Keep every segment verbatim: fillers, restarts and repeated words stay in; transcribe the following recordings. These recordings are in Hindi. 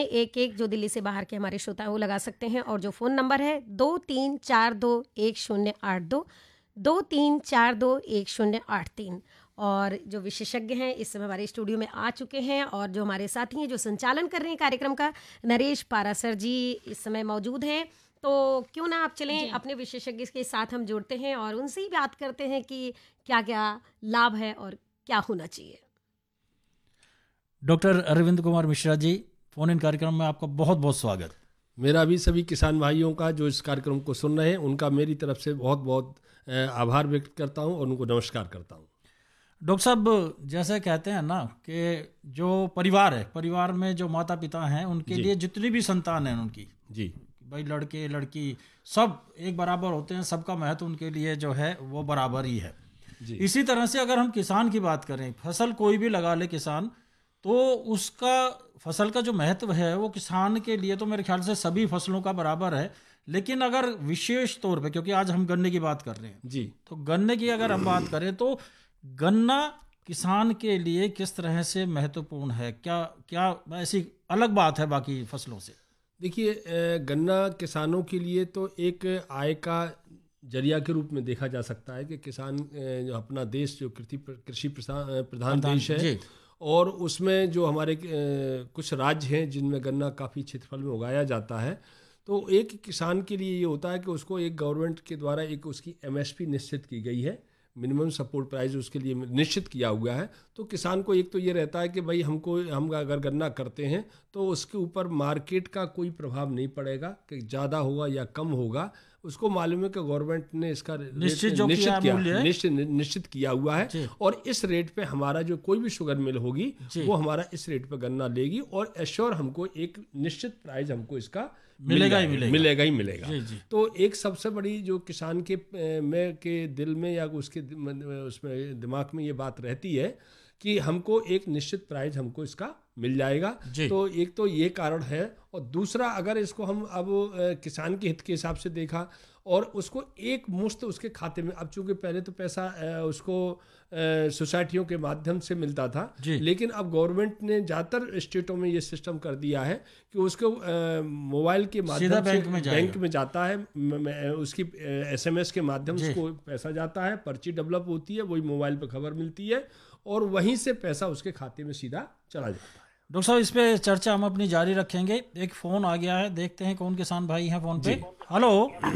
शून्य एक एक जो दिल्ली से बाहर के हमारे श्रोता हैं वो लगा सकते हैं, और जो फ़ोन नंबर है दो तीन चार दो एक शून्य आठ दो दो तीन चार दो एक शून्य आठ तीन। और जो विशेषज्ञ हैं इस समय हमारे स्टूडियो में आ चुके हैं, और जो हमारे साथी हैं जो संचालन कर रहे हैं कार्यक्रम का, नरेश पारासर जी इस समय मौजूद हैं। तो क्यों ना आप चलें अपने विशेषज्ञ के साथ हम जुड़ते हैं और उनसे ही बात करते हैं कि क्या क्या लाभ है और क्या होना चाहिए। Doctor Arvind Kumar Mishra ji, phone in कार्यक्रम में आपका बहुत बहुत स्वागत। मेरा भी सभी किसान भाइयों का जो इस कार्यक्रम को सुन रहे हैं उनका मेरी तरफ से बहुत बहुत आभार व्यक्त करता हूं और उनको नमस्कार करता हूं। डॉक्टर साहब, जैसे कहते हैं ना कि जो परिवार है, परिवार में जो माता पिता हैं उनके लिए जितनी भी संतान है उनकी, जी भाई लड़के लड़की सब एक बराबर होते हैं, सबका महत्व उनके लिए जो है वो बराबर ही है। इसी तरह से अगर हम किसान की बात करें, फसल कोई भी लगा ले किसान, तो उसका फसल का जो महत्व है वो किसान के लिए तो मेरे ख्याल से सभी फसलों का बराबर है। लेकिन अगर विशेष तौर पे, क्योंकि आज हम गन्ने की बात कर रहे हैं जी, तो गन्ने की अगर हम बात करें तो गन्ना किसान के लिए किस तरह से महत्वपूर्ण है, क्या क्या ऐसी अलग बात है बाकी फसलों से? देखिए, गन्ना किसानों के लिए तो एक आय का जरिया के रूप में देखा जा सकता है कि किसान जो अपना देश जो कृषि कृषि प्रधान देश है और उसमें जो हमारे कुछ राज्य हैं जिनमें गन्ना काफ़ी क्षेत्रफल में उगाया जाता है, तो एक किसान के लिए ये होता है कि उसको एक गवर्नमेंट के द्वारा एक उसकी एमएसपी निश्चित की गई है, मिनिमम सपोर्ट प्राइस उसके लिए निश्चित किया हुआ है। तो किसान को एक तो ये रहता है कि भाई हमको हम अगर गन्ना करते हैं तो उसके ऊपर मार्केट का कोई प्रभाव नहीं पड़ेगा कि ज़्यादा होगा या कम होगा। उसको मालूम है कि गवर्नमेंट ने इसका निश्चित निश्चित किया निश्चित निश्चित किया हुआ है और इस रेट पे हमारा जो कोई भी शुगर मिल होगी वो हमारा इस रेट पे गन्ना लेगी और एश्योर हमको एक निश्चित प्राइस हमको इसका मिलेगा ही मिलेगा मिलेगा ही मिलेगा जी, जी। तो एक सबसे बड़ी जो किसान के में के दिल में या उसके उसमें दिमाग में ये बात रहती है कि हमको एक निश्चित प्राइस हमको इसका मिल जाएगा। तो एक तो ये कारण है, और दूसरा अगर इसको हम अब किसान के हित के हिसाब से देखा और उसको एक मुश्त उसके खाते में, अब चूंकि पहले तो पैसा उसको सोसाइटियों के माध्यम से मिलता था, लेकिन अब गवर्नमेंट ने ज़्यादातर स्टेटों में ये सिस्टम कर दिया है कि उसको मोबाइल के माध्यम से बैंक में, बैंक में जाता है, उसकी एसएमएस के माध्यम से उसको पैसा जाता है, पर्ची डेवलप होती है, वही मोबाइल पर खबर मिलती है और वहीं से पैसा उसके खाते में सीधा चला जाता है। डॉक्टर साहब, इस पे चर्चा हम अपनी जारी रखेंगे। एक फोन आ गया है, देखते हैं कौन किसान भाई हैं फोन पे। हेलो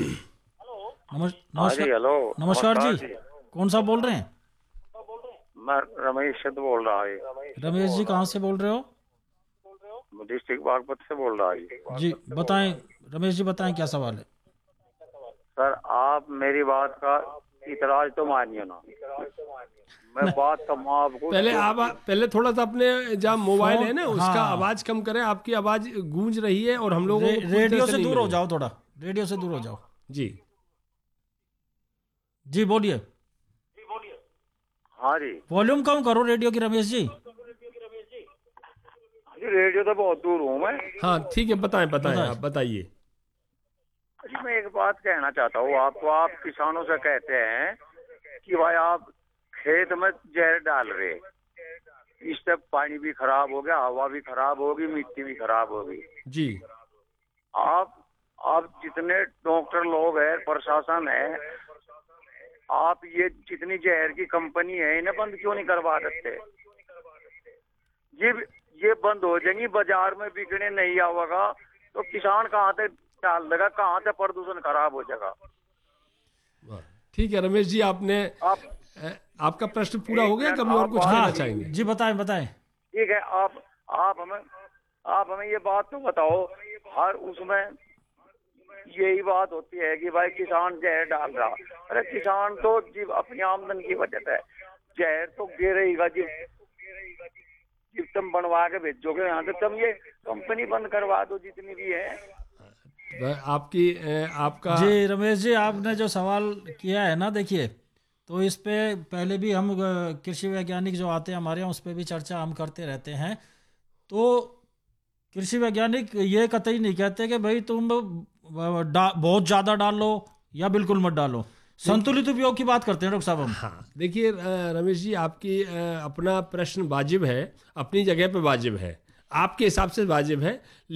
नमस्कार। हेलो नमस्कार जी, कौन सा बोल रहे हैं? मैं रमेश बोल रहा है। रमेश जी कहाँ से बोल रहे हो? डिस्ट्रिक्ट बागपत से बोल रहा है जी। बताएं रमेश जी, बताएं क्या सवाल है? सर, आप मेरी बात का इतराज तो मानिए ना, मैं बात कम आपको पहले आप पहले थोड़ा सा अपने जहाँ मोबाइल है ना उसका हाँ। आवाज कम करें, आपकी आवाज गूंज रही है और हम लोग रे, रेडियो से दूर हो जाओ, थोड़ा रेडियो से दूर हो जाओ। जी जी बोलिए। हाँ जी, वॉल्यूम कम करो रेडियो की रमेश जी। रेडियो तो बहुत दूर हूँ मैं। हाँ ठीक है, बताएं बताएं आप बताइए। जी, मैं एक बात कहना चाहता हूँ आपको। आप किसानों से कहते हैं कि भाई आप खेत में जहर डाल रहे, इससे पानी भी खराब हो गया, हवा भी खराब होगी, मिट्टी भी खराब होगी जी। आप आप जितने डॉक्टर लोग हैं, प्रशासन है, आप ये जितनी जहर की कंपनी है इन्हें बंद क्यों नहीं करवा देते? ये ये बंद हो जाएंगी, बाजार में बिकने नहीं आवेगा तो किसान कहाँ से डाल देगा, कहाँ से प्रदूषण खराब हो जाएगा। ठीक है रमेश जी, आपने आप, आपका प्रश्न पूरा हो गया, कभी और कुछ कहना चाहेंगे? जी बताएं बताएं। ठीक है, आप आप हमें आप हमें ये बात तो बताओ, हर उसमें यही बात होती है कि भाई किसान जहर डाल रहा। अरे किसान तो जी अपनी आमदन की वजह से जहर तो गिरेगा जी, जब तुम बनवा के भेजोगे यहाँ से, तुम ये कंपनी बंद करवा दो जितनी भी है। आपकी आपका जी रमेश जी, आपने जो सवाल किया है ना, देखिए तो इस पे पहले भी हम कृषि वैज्ञानिक जो आते हैं हमारे यहाँ उस पर भी चर्चा हम करते रहते हैं। तो कृषि वैज्ञानिक ये कतई नहीं कहते कि भाई तुम बहुत ज़्यादा डालो या बिल्कुल मत डालो, संतुलित उपयोग की बात करते हैं डॉक्टर साहब हम। हाँ देखिए रमेश जी, आपकी अपना प्रश्न वाजिब है, अपनी जगह पे वाजिब है, आपके हिसाब से वाजिब है।